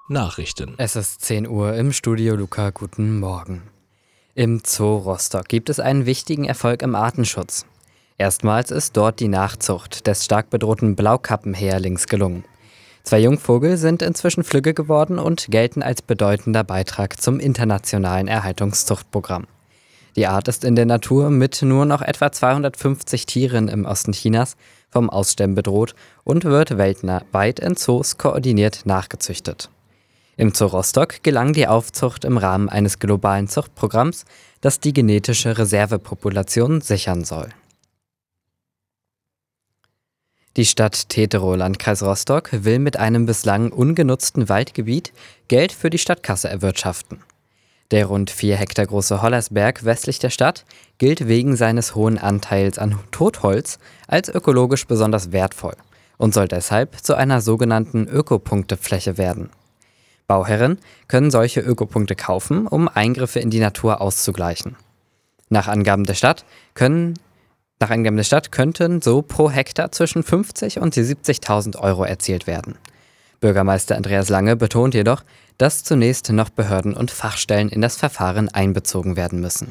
Nachrichten. Es ist 10 Uhr im Studio Luca, guten Morgen. Im Zoo Rostock gibt es einen wichtigen Erfolg im Artenschutz. Erstmals ist dort die Nachzucht des stark bedrohten Blaukappenhäherlings gelungen. 2 Jungvögel sind inzwischen flügge geworden und gelten als bedeutender Beitrag zum internationalen Erhaltungszuchtprogramm. Die Art ist in der Natur mit nur noch etwa 250 Tieren im Osten Chinas vom Aussterben bedroht und wird weltweit in Zoos koordiniert nachgezüchtet. Im Zoo Rostock gelang die Aufzucht im Rahmen eines globalen Zuchtprogramms, das die genetische Reservepopulation sichern soll. Die Stadt Teterow, Landkreis Rostock, will mit einem bislang ungenutzten Waldgebiet Geld für die Stadtkasse erwirtschaften. Der rund 4 Hektar große Hollersberg westlich der Stadt gilt wegen seines hohen Anteils an Totholz als ökologisch besonders wertvoll und soll deshalb zu einer sogenannten Ökopunktefläche werden. Bauherren können solche Ökopunkte kaufen, um Eingriffe in die Natur auszugleichen. Nach Angaben der Stadt könnten so pro Hektar zwischen 50 und 70.000 Euro erzielt werden. Bürgermeister Andreas Lange betont jedoch, dass zunächst noch Behörden und Fachstellen in das Verfahren einbezogen werden müssen.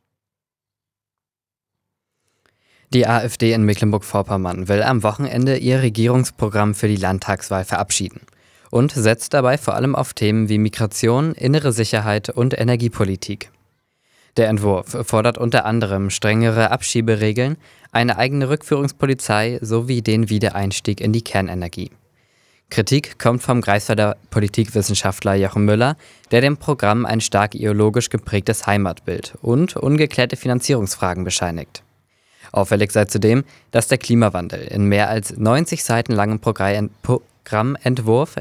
Die AfD in Mecklenburg-Vorpommern will am Wochenende ihr Regierungsprogramm für die Landtagswahl verabschieden und setzt dabei vor allem auf Themen wie Migration, innere Sicherheit und Energiepolitik. Der Entwurf fordert unter anderem strengere Abschieberegeln, eine eigene Rückführungspolizei sowie den Wiedereinstieg in die Kernenergie. Kritik kommt vom Greifswalder Politikwissenschaftler Jochen Müller, der dem Programm ein stark ideologisch geprägtes Heimatbild und ungeklärte Finanzierungsfragen bescheinigt. Auffällig sei zudem, dass der Klimawandel in mehr als 90 Seiten langem Programmentwurf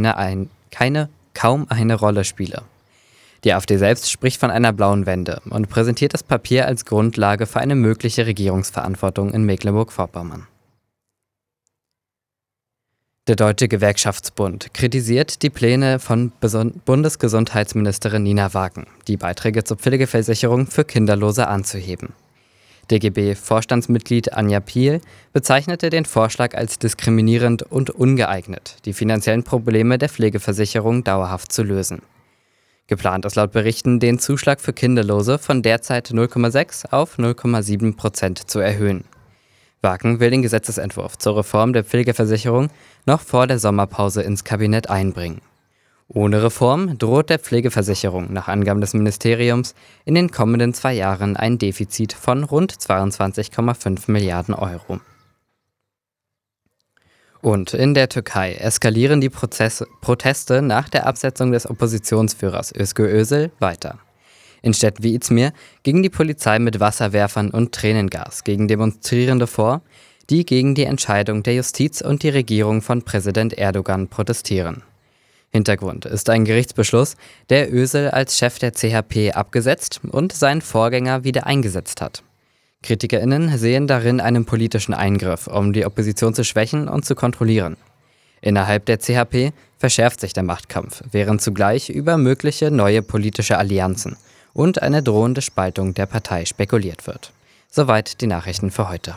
kaum eine Rolle spiele. Die AfD selbst spricht von einer blauen Wende und präsentiert das Papier als Grundlage für eine mögliche Regierungsverantwortung in Mecklenburg-Vorpommern. Der Deutsche Gewerkschaftsbund kritisiert die Pläne von Bundesgesundheitsministerin Nina Wagen, die Beiträge zur Pflegeversicherung für Kinderlose anzuheben. DGB-Vorstandsmitglied Anja Piel bezeichnete den Vorschlag als diskriminierend und ungeeignet, die finanziellen Probleme der Pflegeversicherung dauerhaft zu lösen. Geplant ist laut Berichten, den Zuschlag für Kinderlose von derzeit 0,6 auf 0,7% zu erhöhen. Wagen will den Gesetzesentwurf zur Reform der Pflegeversicherung noch vor der Sommerpause ins Kabinett einbringen. Ohne Reform droht der Pflegeversicherung nach Angaben des Ministeriums in den kommenden 2 Jahren ein Defizit von rund 22,5 Milliarden Euro. Und in der Türkei eskalieren die Proteste nach der Absetzung des Oppositionsführers Özgür Özel weiter. In Städten wie Izmir ging die Polizei mit Wasserwerfern und Tränengas gegen Demonstrierende vor, die gegen die Entscheidung der Justiz und die Regierung von Präsident Erdogan protestieren. Hintergrund ist ein Gerichtsbeschluss, der Özil als Chef der CHP abgesetzt und seinen Vorgänger wieder eingesetzt hat. KritikerInnen sehen darin einen politischen Eingriff, um die Opposition zu schwächen und zu kontrollieren. Innerhalb der CHP verschärft sich der Machtkampf, während zugleich über mögliche neue politische Allianzen und eine drohende Spaltung der Partei spekuliert wird. Soweit die Nachrichten für heute.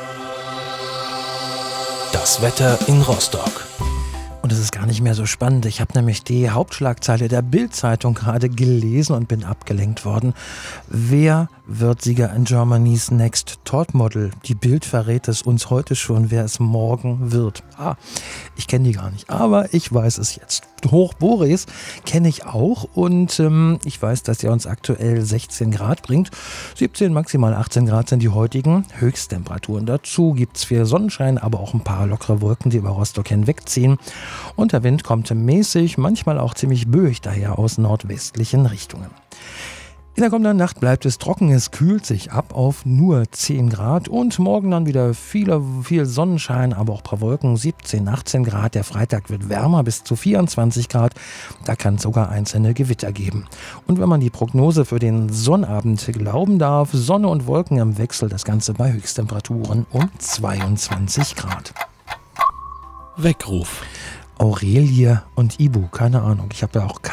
Das Wetter in Rostock. Und es ist gar nicht mehr so spannend. Ich habe nämlich die Hauptschlagzeile der Bild-Zeitung gerade gelesen und bin abgelenkt worden. Wer wird Sieger in Germany's Next Topmodel? Die Bild verrät es uns heute schon, wer es morgen wird. Ich kenne die gar nicht, aber ich weiß es jetzt. Hoch Boris kenne ich auch und ich weiß, dass er uns aktuell 16 Grad bringt. 17, maximal 18 Grad sind die heutigen Höchsttemperaturen. Dazu gibt es viel Sonnenschein, aber auch ein paar lockere Wolken, die über Rostock hinwegziehen. Und der Wind kommt mäßig, manchmal auch ziemlich böig daher aus nordwestlichen Richtungen. In der kommenden Nacht bleibt es trocken, es kühlt sich ab auf nur 10 Grad und morgen dann wieder viel Sonnenschein, aber auch ein paar Wolken, 17, 18 Grad. Der Freitag wird wärmer bis zu 24 Grad, da kann es sogar einzelne Gewitter geben. Und wenn man die Prognose für den Sonnabend glauben darf, Sonne und Wolken im Wechsel, das Ganze bei Höchsttemperaturen um 22 Grad. Weckruf. Aurelie und Ibu, keine Ahnung, ich habe ja auch